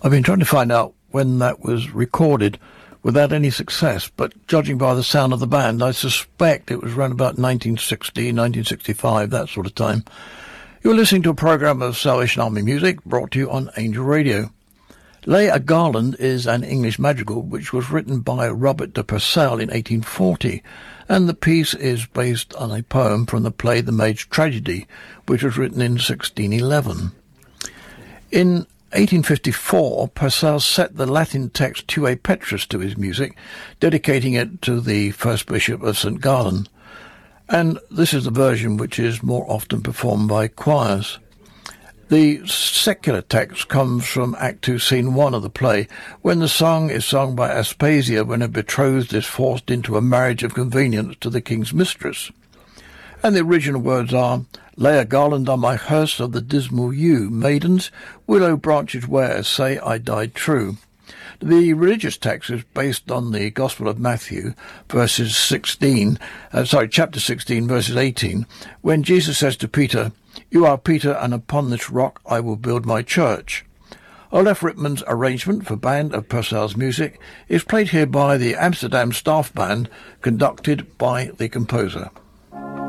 I've been trying to find out when that was recorded without any success, but judging by the sound of the band, I suspect it was around about 1960, 1965, that sort of time. You're listening to a program of Salvation Army music brought to you on Angel Radio. Lay a Garland is an English madrigal which was written by Robert de Purcell in 1840, and the piece is based on a poem from the play The Maid's Tragedy, which was written in 1611. In 1854, Purcell set the Latin text Tue Petrus to his music, dedicating it to the first bishop of St. Gallen, and this is the version which is more often performed by choirs. The secular text comes from Act 2, Scene 1 of the play, when the song is sung by Aspasia when her betrothed is forced into a marriage of convenience to the king's mistress. And the original words are, "Lay a garland on my hearse of the dismal yew, maidens, willow branches wear, say I died true." The religious text is based on the Gospel of Matthew, chapter 16, verses 18, when Jesus says to Peter, "You are Peter, and upon this rock I will build my church." Olaf Rittman's arrangement for band of Purcell's music is played here by the Amsterdam Staff Band, conducted by the composer.